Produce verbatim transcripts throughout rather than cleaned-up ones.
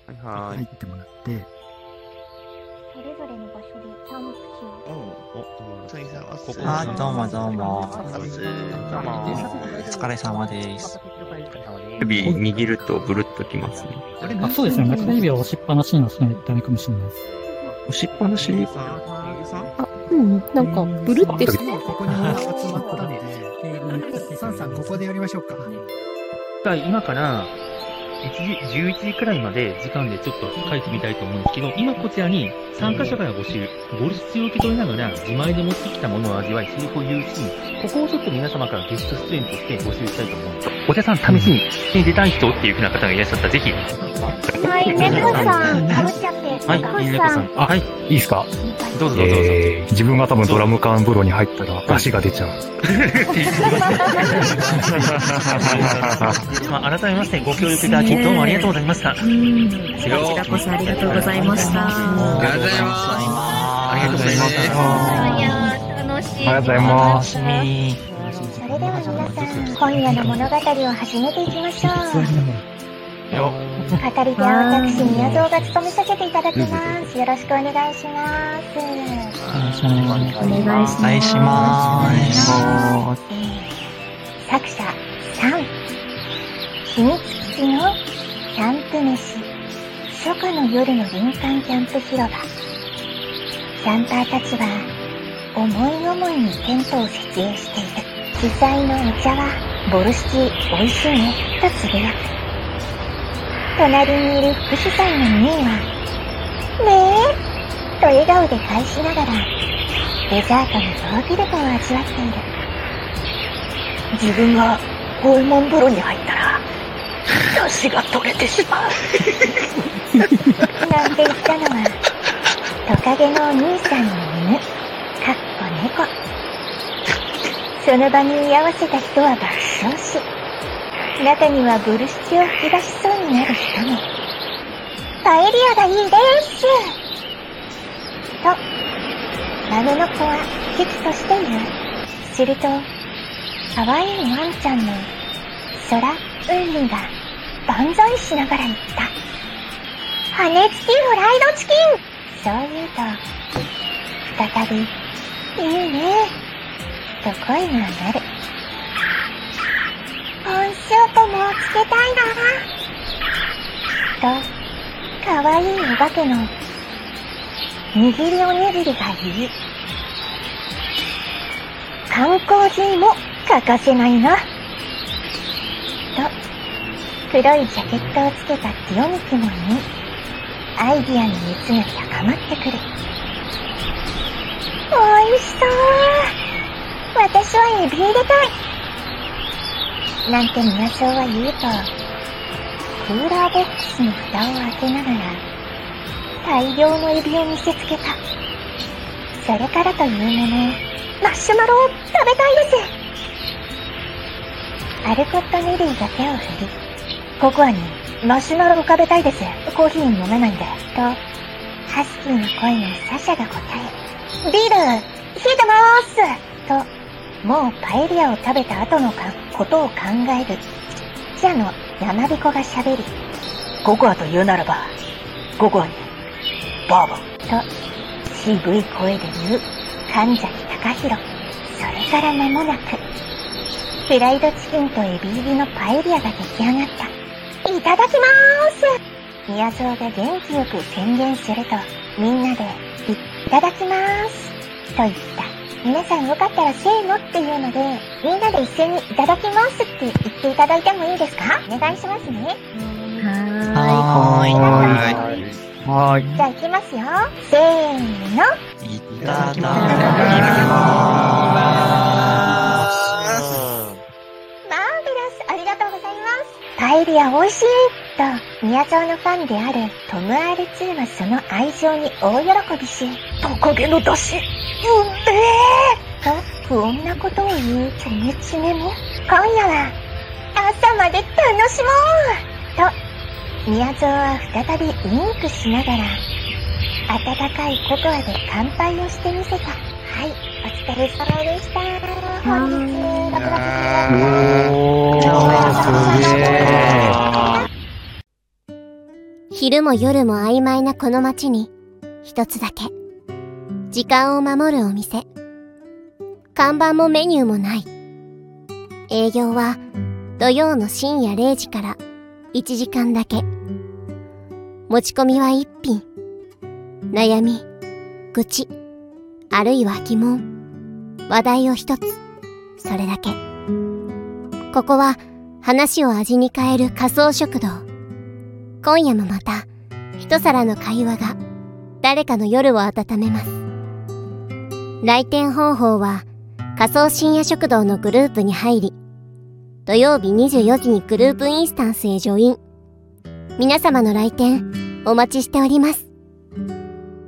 はいはーい。 入ってもらって、 それぞれの場所でキャンプ地を。 お、どうも。 さんさんはここあー、どうもどうも。 どうも。 お疲れ様です。 指握るとブルッときますね。 あ、そうですね。中指を押しっぱなしの人はダメかもしれないです。 押しっぱなしゆうさん、ゆうさんあ、うん、なんか、ブルってして。 ここにみんな集まったんで、サンさんここでやりましょうか。 今からいちじ、じゅういちじくらいまで時間でちょっと書いてみたいと思うんですけど、今こちらに参加者から募集、ボルシチを受け取りながら自前で持ってきたものを味わい、セリフを言うシーン、ここをちょっと皆様からゲスト出演として募集したいと思うんです。お茶さん、試しに出たい人っていう風な方がいらっしゃったら、ぜひ。 はい、猫さん、かぶっちゃって。 はい、猫さん。あ、はい。いいいですか？ どうぞどうぞ。 えー、自分が多分ドラム缶風呂に入ったら出汁が出ちゃう。 まあ、改めましてご協力いただきどうもありがとうございました。こちらこそありがとうございました。 ありがとうございます。 ありがとうございました。 いやー、楽しい。 ありがとうございます。 それでは皆さん、今夜の物語を始めていきましょう。 よ語り手は私、宮蔵が務めさせていただきます。よろしくお願いします。 お願いします。 お願いします。 お願いします。 作者さん、秘密基地のキャンプ飯、初夏の夜の林間キャンプ広場。キャンパーたちは思い思いにテントを設営している。主催のお茶はボルシチ美味しいねとつぶやく。隣にいる副主催のミーはねえと笑顔で返しながらデザートのヨーグルトを味わっている。自分が拷問風呂に入ったら出汁が取れてしまうなんて言ったのはトカゲのお兄さんの犬、かっこ猫。その場に居合わせた人は爆笑し、中にはブルシチを吹き出しそうになる人も。パエリアがいいですとラムの子は危機として言う。すると可愛いワンちゃんのソラ・ウンリが万歳しながら言った。羽根付きフライドチキン。そう言うと再びいいねと声が上がる。ポンスープもつけたいなと可愛いお化けの握りおにぎりが言い、缶コーヒーも欠かせないなと黒いジャケットをつけたティオミキも言い、アイディアの熱が高まってくる。おいしそう。私はエビ入れたいなんて宮蔵は言うと、クーラーボックスの蓋を開けながら大量のエビを見せつけた。それからというもの、マッシュマロを食べたいです。アルコット・ネリーが手を振り、ココアにマシュマロを食べたいです。コーヒー飲めないんで。と、ハスキーの声のサシャが答え、ビール、冷えてまーすと、もうパエリアを食べた後のかことを考える、ちっちゃの山彦が喋り、ココアと言うならば、ココアに、バーボンと、渋い声で言う、神崎隆弘。それから間もなく、フライドチキンとエビ入りのパエリアが出来上がった。いただきまーす。宮蔵が元気よく宣言すると、みんなで、いただきまーす。と言った。皆さんよかったらせーのっていうので、みんなで一斉にいただきますって言っていただいてもいいですか？お願いしますね。 はーい。 はーい。はーい。 じゃあ行きますよ。せーの。 いただきます。 ありがとうございます。パエリア美味しいと、宮蔵のファンであるトム アールツー はその愛情に大喜びし、トカゲの出汁、うんめーと不穏なことを言うチョメチメも、今夜は朝まで楽しもうと、宮蔵は再びウインクしながら、温かいココアで乾杯をしてみせた。はい、お疲れ様でした。本日、ご苦労様でした。 昼も夜も曖昧なこの街に、一つだけ、時間を守るお店。看板もメニューもない。営業は土曜の深夜れいじからいちじかんだけ。持ち込みは一品。悩み、愚痴、あるいは疑問、話題を一つ。それだけ。ここは話を味に変える仮想食堂。今夜もまた一皿の会話が誰かの夜を温めます。来店方法は仮想深夜食堂のグループに入り、土曜日にじゅうよじにグループインスタンスへジョイン。皆様の来店お待ちしております。 飛んでく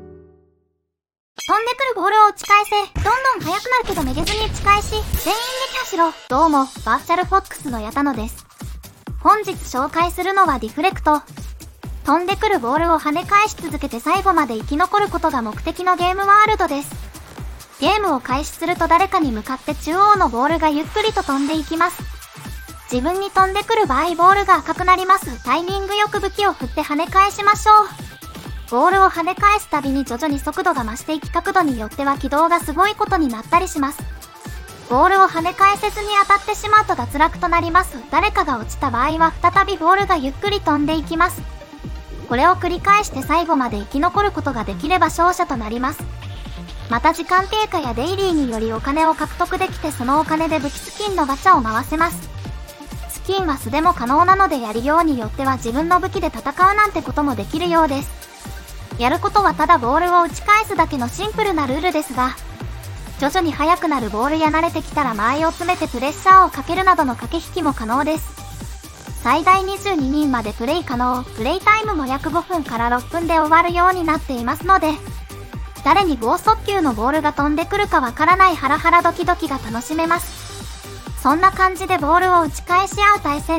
るボールを打ち返せ。どんどん速くなるけどめげずに打ち返し、全員でキャッシュろ。どうも、バーチャルフォックスの矢田野です。本日紹介するのはディフレクト。飛んでくるボールを跳ね返し続けて最後まで生き残ることが目的のゲームワールドです。ゲームを開始すると誰かに向かって中央のボールがゆっくりと飛んでいきます。自分に飛んでくる場合ボールが赤くなります。タイミングよく武器を振って跳ね返しましょう。ボールを跳ね返すたびに徐々に速度が増していき、角度によっては軌道がすごいことになったりします。ボールを跳ね返せずに当たってしまうと脱落となります。誰かが落ちた場合は再びボールがゆっくり飛んでいきます。これを繰り返して最後まで生き残ることができれば勝者となります。また時間経過やデイリーによりお金を獲得できて、そのお金で武器スキンのガチャを回せます。スキンは素でも可能なので、やりようによっては自分の武器で戦うなんてこともできるようです。やることはただボールを打ち返すだけのシンプルなルールですが、徐々に速くなるボールや慣れてきたら間合いを詰めてプレッシャーをかけるなどの駆け引きも可能です。最大にじゅうににんまでプレイ可能。プレイタイムも約ごふんからろっぷんで終わるようになっていますので、誰に剛速球のボールが飛んでくるかわからないハラハラドキドキが楽しめます。そんな感じでボールを打ち返し合う対戦